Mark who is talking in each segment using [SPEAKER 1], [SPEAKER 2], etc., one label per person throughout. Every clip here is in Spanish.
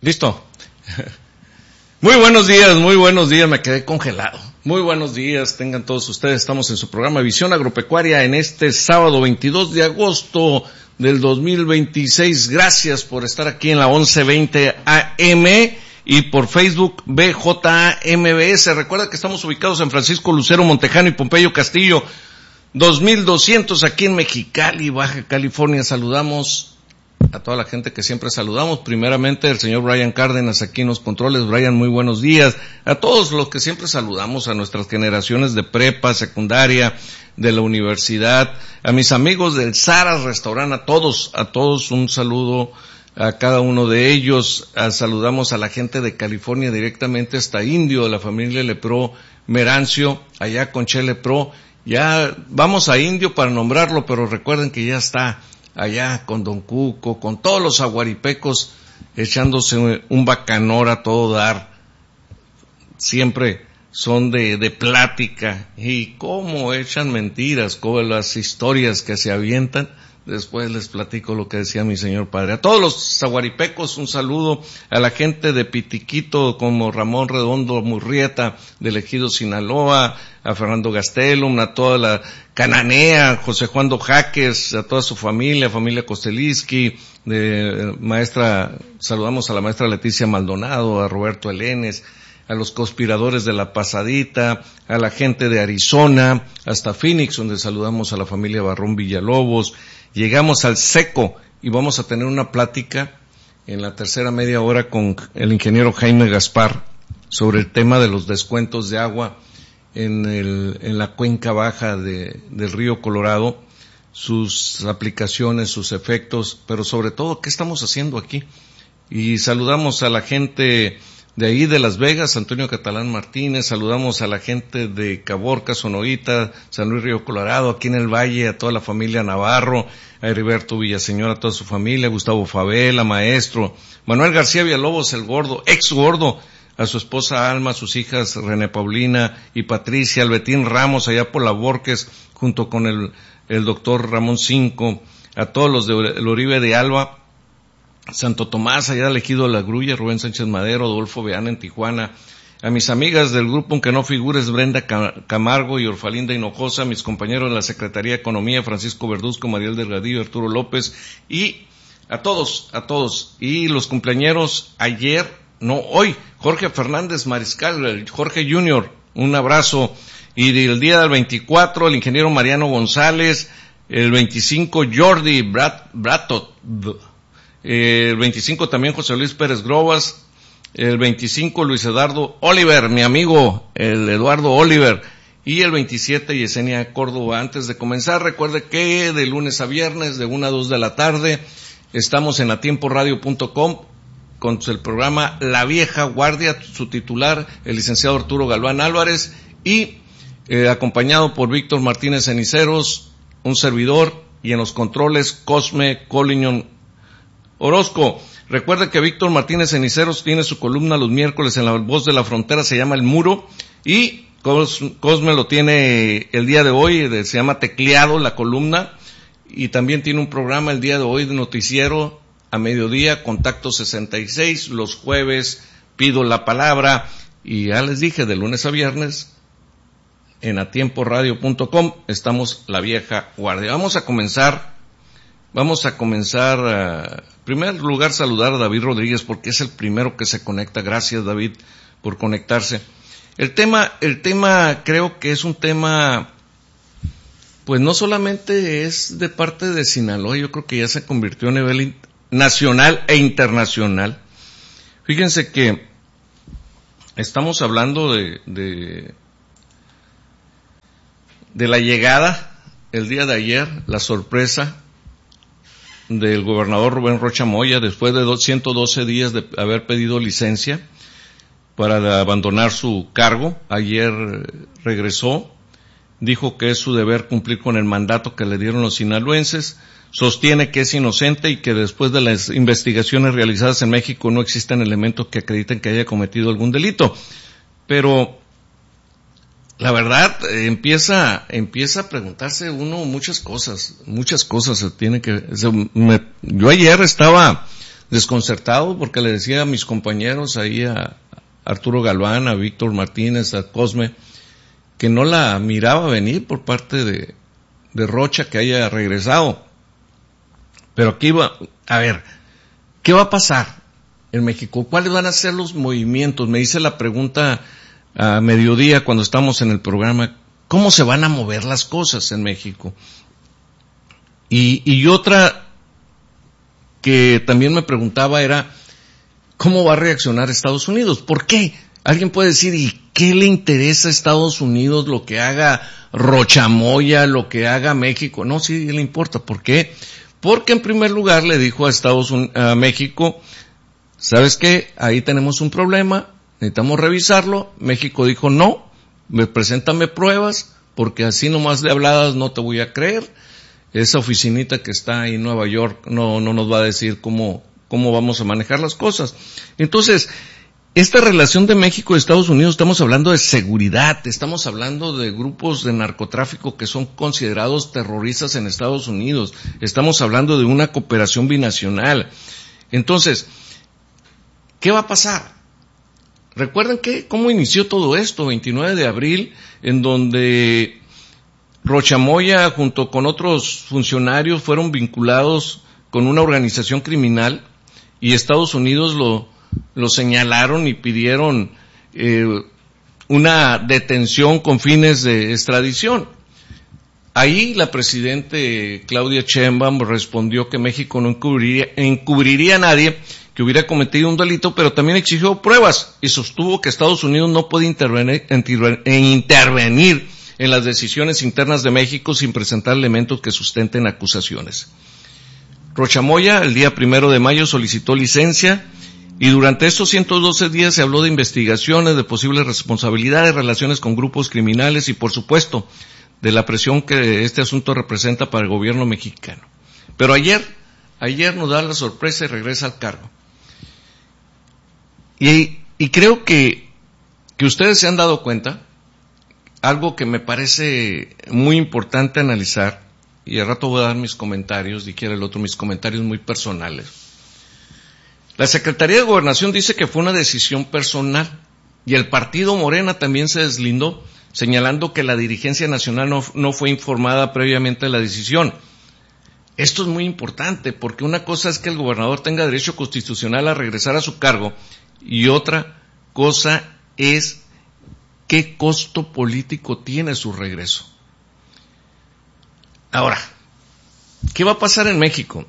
[SPEAKER 1] Listo. Muy buenos días, me quedé congelado. Muy buenos días, tengan todos ustedes. Estamos en su programa Visión Agropecuaria en este sábado 22 de agosto del 2026. Gracias por estar aquí en la 1120 AM y por Facebook BJAMBS. Recuerda que estamos ubicados en Francisco Lucero Montejano y Pompeyo Castillo, 2200 aquí en Mexicali, Baja California. Saludamos a toda la gente que siempre saludamos, primeramente el señor Brian Cárdenas aquí en los controles. Brian, muy buenos días. A todos los que siempre saludamos, a nuestras generaciones de prepa, secundaria, de la universidad, a mis amigos del Zara's Restaurant, a todos un saludo a cada uno de ellos. Saludamos a la gente de California directamente hasta Indio, la familia Lepro Merancio, allá con Che Lepro. Ya vamos a Indio para nombrarlo, pero recuerden que ya está allá con Don Cuco, con todos los aguaripecos, echándose un bacanor a todo dar. Siempre son de plática, y cómo echan mentiras, como las historias que se avientan. Después les platico lo que decía mi señor padre. A todos los aguaripecos, un saludo. A la gente de Pitiquito, como Ramón Redondo Murrieta, del Ejido Sinaloa, a Fernando Gastelum, a toda la Cananea, José Juan Dojaques, a toda su familia Kosteliski, saludamos a la maestra Leticia Maldonado, a Roberto Elenes, a los conspiradores de La Pasadita, a la gente de Arizona, hasta Phoenix, donde saludamos a la familia Barrón Villalobos. Llegamos al Seco y vamos a tener una plática en la tercera media hora con el ingeniero Jaime Gaspar sobre el tema de los descuentos de agua en la cuenca baja del río Colorado, sus aplicaciones, sus efectos, pero sobre todo, ¿qué estamos haciendo aquí? Y saludamos a la gente de ahí de Las Vegas, Antonio Catalán Martínez, saludamos a la gente de Caborca, Sonoita, San Luis Río Colorado, aquí en el Valle, a toda la familia Navarro, a Heriberto Villaseñor, a toda su familia, Gustavo Favela, maestro, Manuel García Villalobos, el gordo, ex gordo, a su esposa Alma, a sus hijas René Paulina y Patricia, Albetín Ramos, allá por la Borges, junto con el doctor Ramón Cinco, a todos los del Oribe de Alba, Santo Tomás, allá del Ejido de la Grulla, Rubén Sánchez Madero, Adolfo Beana en Tijuana, a mis amigas del grupo, aunque no figures, Brenda Camargo y Orfalinda Hinojosa, mis compañeros de la Secretaría de Economía, Francisco Verduzco, Mariel Delgadillo, Arturo López, y a todos, y los cumpleañeros hoy, Jorge Fernández Mariscal, Jorge Junior, un abrazo, y el día del 24, el ingeniero Mariano González, el 25, Jordi Bratot, el 25 también José Luis Pérez Grobas, el 25 Luis Eduardo Oliver, mi amigo, el Eduardo Oliver, y el 27 Yesenia Córdoba. Antes de comenzar, recuerde que de lunes a viernes, de 1 a 2 de la tarde, estamos en atiemporadio.com con el programa La Vieja Guardia, su titular, el licenciado Arturo Galván Álvarez, y acompañado por Víctor Martínez Ceniceros, un servidor, y en los controles, Cosme Coliñón Orozco. Recuerde que Víctor Martínez Ceniceros tiene su columna los miércoles en La Voz de la Frontera, se llama El Muro, y Cosme lo tiene el día de hoy, se llama Tecleado la columna, y también tiene un programa el día de hoy de noticiero a mediodía, Contacto 66, los jueves Pido la Palabra, y ya les dije, de lunes a viernes, en atiemporadio.com, estamos La Vieja Guardia. Vamos a comenzar, en primer lugar, saludar a David Rodríguez, porque es el primero que se conecta. Gracias, David, por conectarse. El tema creo que es un tema, pues no solamente es de parte de Sinaloa, yo creo que ya se convirtió a nivel nacional e internacional. Fíjense que estamos hablando de la llegada, el día de ayer, la sorpresa del gobernador Rubén Rocha Moya, después de 112 días de haber pedido licencia para abandonar su cargo. Ayer regresó, dijo que es su deber cumplir con el mandato que le dieron los sinaloenses, sostiene que es inocente y que después de las investigaciones realizadas en México no existen elementos que acrediten que haya cometido algún delito. Pero la verdad, empieza a preguntarse uno muchas cosas. Yo ayer estaba desconcertado porque le decía a mis compañeros ahí, a Arturo Galván, a Víctor Martínez, a Cosme, que no la miraba venir por parte de Rocha que haya regresado. Pero aquí va, a ver, ¿qué va a pasar en México? ¿Cuáles van a ser los movimientos? Me hice la pregunta a mediodía cuando estamos en el programa, ¿cómo se van a mover las cosas en México? Y otra que también me preguntaba era, ¿cómo va a reaccionar Estados Unidos? ¿Por qué? Alguien puede decir, ¿y qué le interesa a Estados Unidos lo que haga Rocha Moya, lo que haga México? No, sí le importa. ¿Por qué? Porque en primer lugar le dijo a México, ¿sabes qué? Ahí tenemos un problema, necesitamos revisarlo. México dijo, no, preséntame pruebas, porque así nomás de habladas no te voy a creer. Esa oficinita que está ahí en Nueva York no nos va a decir cómo vamos a manejar las cosas. Entonces, esta relación de México y Estados Unidos, estamos hablando de seguridad, estamos hablando de grupos de narcotráfico que son considerados terroristas en Estados Unidos, estamos hablando de una cooperación binacional. Entonces, ¿qué va a pasar? Recuerden cómo inició todo esto, 29 de abril, en donde Rocha Moya junto con otros funcionarios fueron vinculados con una organización criminal y Estados Unidos lo señalaron y pidieron una detención con fines de extradición. Ahí la presidente Claudia Sheinbaum respondió que México no encubriría a nadie que hubiera cometido un delito, pero también exigió pruebas y sostuvo que Estados Unidos no puede intervenir en las decisiones internas de México sin presentar elementos que sustenten acusaciones. Rocha Moya, el día 1 de mayo, solicitó licencia y durante estos 112 días se habló de investigaciones, de posibles responsabilidades, relaciones con grupos criminales y, por supuesto, de la presión que este asunto representa para el gobierno mexicano. Pero ayer nos da la sorpresa y regresa al cargo. Y creo que ustedes se han dado cuenta, algo que me parece muy importante analizar, y al rato voy a dar mis comentarios, y quiere el otro mis comentarios muy personales. La Secretaría de Gobernación dice que fue una decisión personal, y el partido Morena también se deslindó, señalando que la dirigencia nacional no fue informada previamente de la decisión. Esto es muy importante, porque una cosa es que el gobernador tenga derecho constitucional a regresar a su cargo, y otra cosa es qué costo político tiene su regreso. Ahora, ¿qué va a pasar en México?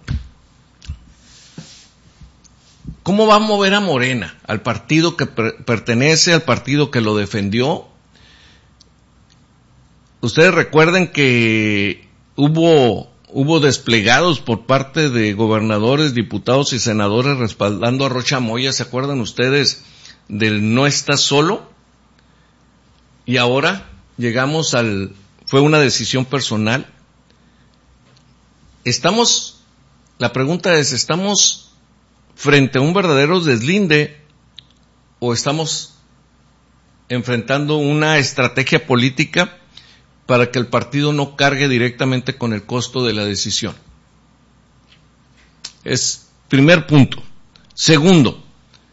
[SPEAKER 1] ¿Cómo va a mover a Morena, al partido que pertenece, al partido que lo defendió? Ustedes recuerden que hubo desplegados por parte de gobernadores, diputados y senadores respaldando a Rocha Moya. ¿Se acuerdan ustedes del no estás solo? Y ahora llegamos fue una decisión personal. La pregunta es, ¿estamos frente a un verdadero deslinde o estamos enfrentando una estrategia política para que el partido no cargue directamente con el costo de la decisión? Es primer punto. Segundo,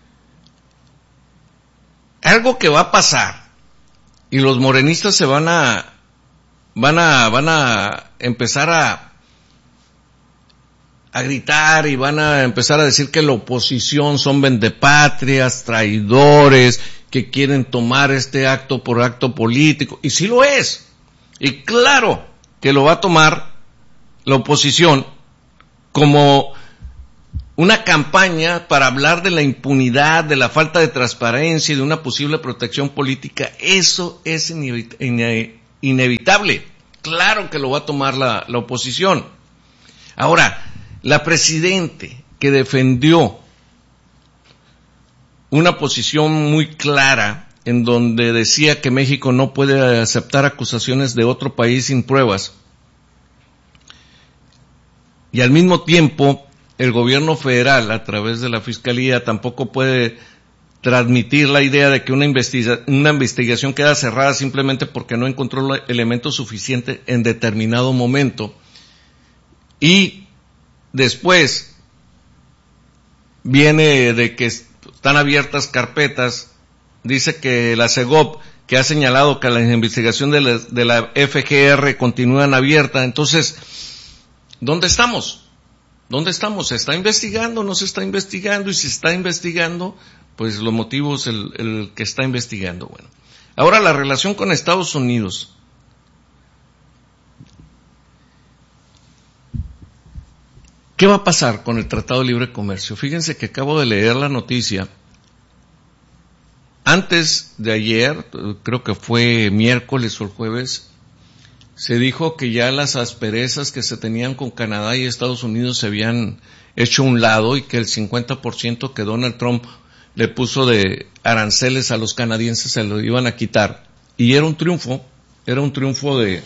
[SPEAKER 1] algo que va a pasar y los morenistas se van a empezar a gritar y van a empezar a decir que la oposición son vendepatrias, traidores, que quieren tomar este acto por acto político. Y sí lo es. Y claro que lo va a tomar la oposición como una campaña para hablar de la impunidad, de la falta de transparencia y de una posible protección política. Eso es inevitable. Claro que lo va a tomar la oposición. Ahora, la presidente que defendió una posición muy clara en donde decía que México no puede aceptar acusaciones de otro país sin pruebas, y al mismo tiempo el gobierno federal a través de la Fiscalía tampoco puede transmitir la idea de que una investigación queda cerrada simplemente porque no encontró elementos suficientes en determinado momento, y después viene de que están abiertas carpetas, dice que la Segov, que ha señalado que las investigaciones de la FGR continúan abiertas. Entonces, ¿dónde estamos? ¿Dónde estamos? ¿Se está investigando? ¿No se está investigando? Y si se está investigando, pues los motivos el que está investigando. Bueno, ahora la relación con Estados Unidos. ¿Qué va a pasar con el Tratado de Libre Comercio? Fíjense que acabo de leer la noticia. Antes de ayer, creo que fue miércoles o el jueves, se dijo que ya las asperezas que se tenían con Canadá y Estados Unidos se habían hecho a un lado y que el 50% que Donald Trump le puso de aranceles a los canadienses se lo iban a quitar. Y era un triunfo de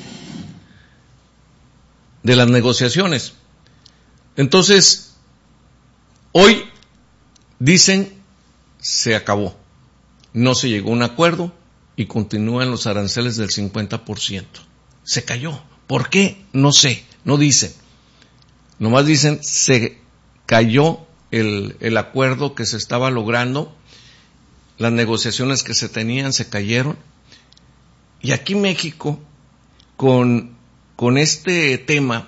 [SPEAKER 1] las negociaciones. Entonces, hoy dicen se acabó, no se llegó a un acuerdo y continúan los aranceles del 50%. Se cayó. ¿Por qué? No sé, no dicen. Nomás dicen se cayó el acuerdo que se estaba logrando, las negociaciones que se tenían se cayeron. Y aquí México, con este tema,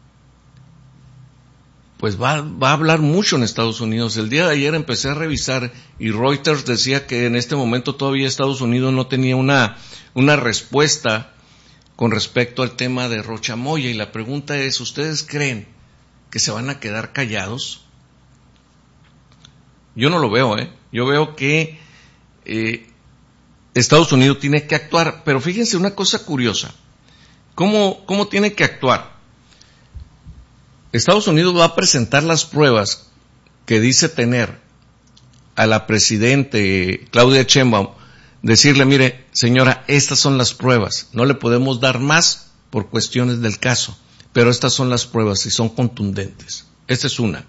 [SPEAKER 1] pues va a hablar mucho en Estados Unidos. El día de ayer empecé a revisar y Reuters decía que en este momento todavía Estados Unidos no tenía una respuesta con respecto al tema de Rocha Moya. Y la pregunta es, ¿ustedes creen que se van a quedar callados? Yo no lo veo, Yo veo que Estados Unidos tiene que actuar. Pero fíjense una cosa curiosa. ¿Cómo tiene que actuar? Estados Unidos va a presentar las pruebas que dice tener a la presidente Claudia Sheinbaum, decirle, mire, señora, estas son las pruebas, no le podemos dar más por cuestiones del caso, pero estas son las pruebas y son contundentes. Esta es una.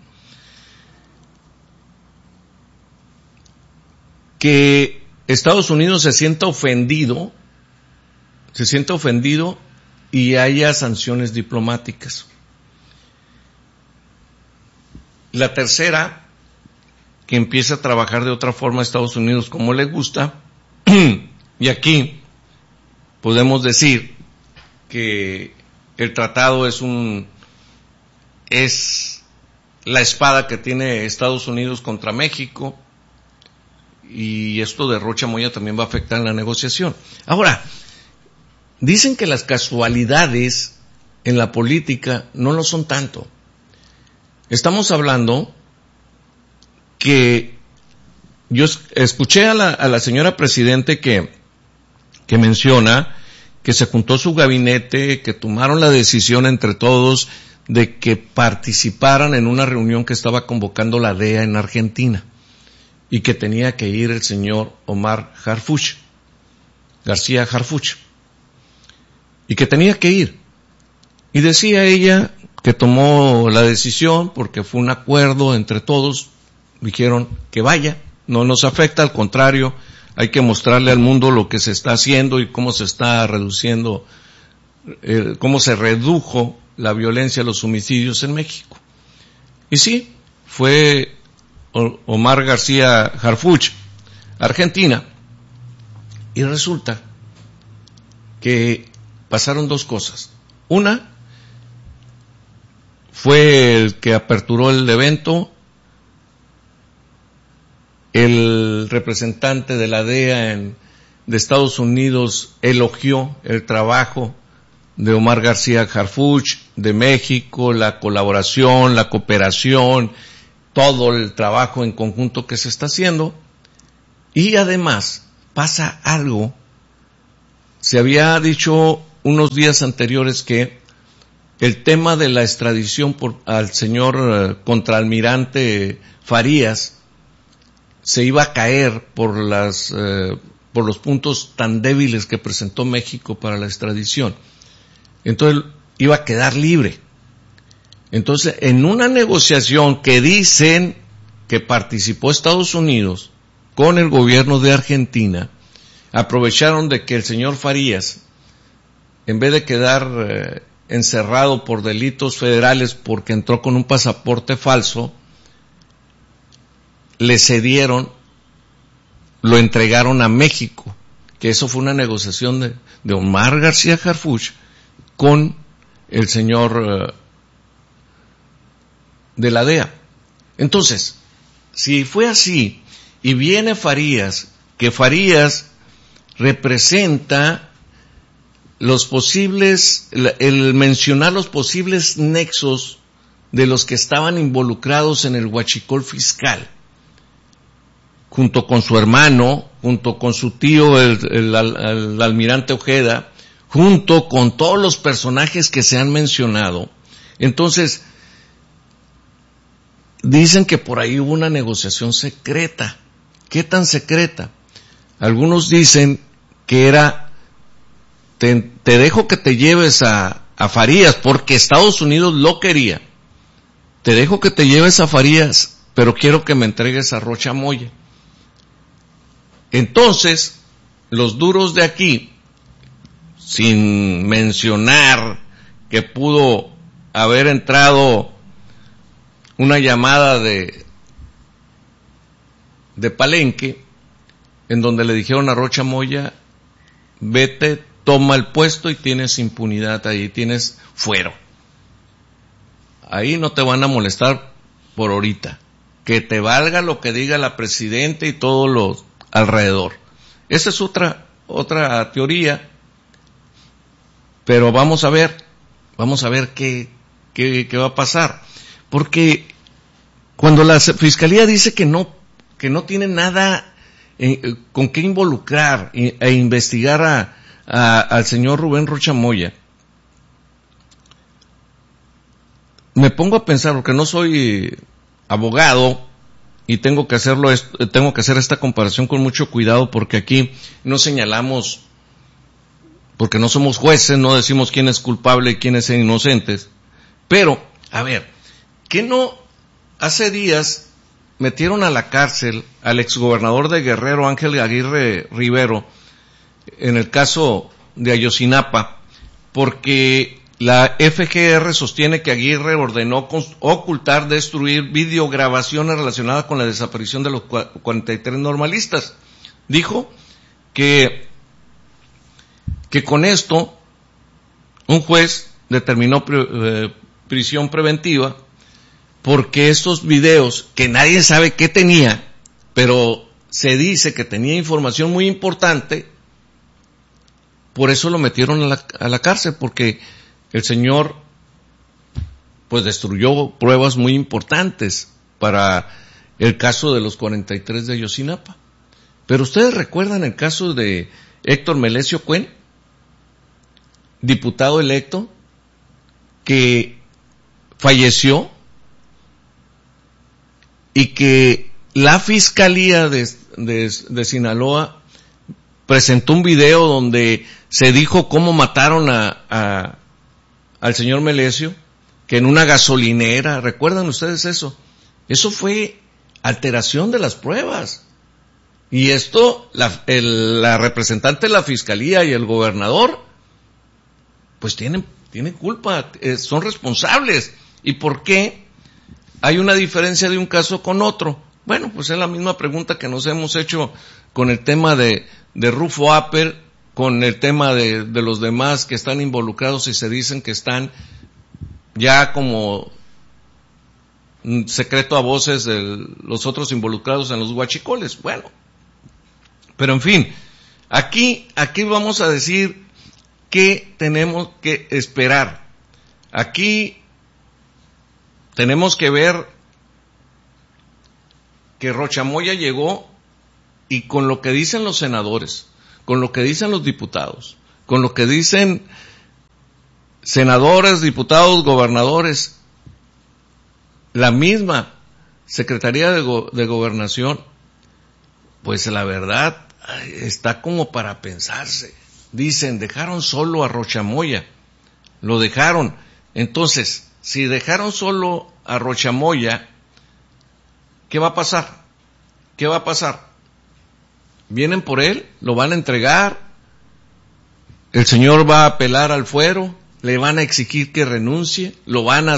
[SPEAKER 1] Que Estados Unidos se sienta ofendido y haya sanciones diplomáticas. La tercera, que empiece a trabajar de otra forma a Estados Unidos como le gusta, y aquí podemos decir que el tratado es la espada que tiene Estados Unidos contra México, y esto de Rocha Moya también va a afectar en la negociación. Ahora, dicen que las casualidades en la política no lo son tanto. Estamos hablando que yo escuché a la señora presidente que menciona que se juntó su gabinete, que tomaron la decisión entre todos de que participaran en una reunión que estaba convocando la DEA en Argentina y que tenía que ir el señor Omar García Harfuch, y que tenía que ir. Y decía ella que tomó la decisión porque fue un acuerdo entre todos, dijeron que vaya, no nos afecta, al contrario, hay que mostrarle al mundo lo que se está haciendo y cómo se está reduciendo, cómo se redujo la violencia, los homicidios en México. Y sí, fue Omar García Harfuch, Argentina, y resulta que pasaron dos cosas. Una, fue el que aperturó el evento, el representante de la DEA de Estados Unidos elogió el trabajo de Omar García Harfuch, de México, la colaboración, la cooperación, todo el trabajo en conjunto que se está haciendo. Y además pasa algo. Se había dicho unos días anteriores que el tema de la extradición al señor contraalmirante Farías se iba a caer por los puntos tan débiles que presentó México para la extradición. Entonces iba a quedar libre. Entonces, en una negociación que dicen que participó Estados Unidos con el gobierno de Argentina, aprovecharon de que el señor Farías, en vez de quedar encerrado por delitos federales porque entró con un pasaporte falso, le cedieron, lo entregaron a México, que eso fue una negociación de Omar García Harfuch con el señor de la DEA. Entonces, si fue así, y viene Farías, que Farías representa los posibles, el mencionar los posibles nexos de los que estaban involucrados en el huachicol fiscal, junto con su hermano, junto con su tío, el almirante Ojeda, junto con todos los personajes que se han mencionado. Entonces, dicen que por ahí hubo una negociación secreta. ¿Qué tan secreta? Algunos dicen que era, te dejo que te lleves a Farías, porque Estados Unidos lo quería. Te dejo que te lleves a Farías, pero quiero que me entregues a Rocha Moya. Entonces, los duros de aquí, sin mencionar que pudo haber entrado una llamada de Palenque, en donde le dijeron a Rocha Moya, vete, toma el puesto y tienes impunidad ahí, tienes fuero. Ahí no te van a molestar por ahorita. Que te valga lo que diga la presidenta y todos los alrededor. Esa es otra teoría, pero vamos a ver qué va a pasar. Porque cuando la Fiscalía dice que no tiene nada con qué involucrar e investigar al señor Rubén Rocha Moya, me pongo a pensar, porque no soy abogado y tengo que hacer esta comparación con mucho cuidado, porque aquí no señalamos, porque no somos jueces, no decimos quién es culpable y quién es inocente. Pero, a ver, ¿qué no hace días metieron a la cárcel al exgobernador de Guerrero, Ángel Aguirre Rivero, en el caso de Ayotzinapa, porque la FGR sostiene que Aguirre ordenó ocultar, destruir videograbaciones relacionadas con la desaparición de los 43 normalistas? Dijo que con esto un juez determinó prisión preventiva porque estos videos, que nadie sabe qué tenía, pero se dice que tenía información muy importante, por eso lo metieron a la cárcel, porque el señor pues destruyó pruebas muy importantes para el caso de los 43 de Ayotzinapa. Pero ustedes recuerdan el caso de Héctor Melesio Cuen, diputado electo, que falleció y que la Fiscalía de Sinaloa presentó un video donde se dijo cómo mataron al señor Melesio, que en una gasolinera. ¿Recuerdan ustedes eso? Eso fue alteración de las pruebas. Y esto, la representante de la Fiscalía y el gobernador, pues tienen culpa, son responsables. ¿Y por qué hay una diferencia de un caso con otro? Bueno, pues es la misma pregunta que nos hemos hecho con el tema de Rufo Apel, con el tema de los demás que están involucrados y se dicen que están ya como secreto a voces de los otros involucrados en los huachicoles. Bueno, pero en fin, aquí vamos a decir qué tenemos que esperar. Aquí tenemos que ver que Rocha Moya llegó y con lo que dicen los senadores, con lo que dicen los diputados, con lo que dicen senadores, diputados, gobernadores, la misma Secretaría de Gobernación, pues la verdad está como para pensarse. Dicen, dejaron solo a Rocha Moya, lo dejaron. Entonces, si dejaron solo a Rocha Moya, ¿qué va a pasar? ¿Qué va a pasar? Vienen por él, lo van a entregar, el señor va a apelar al fuero, le van a exigir que renuncie, lo van a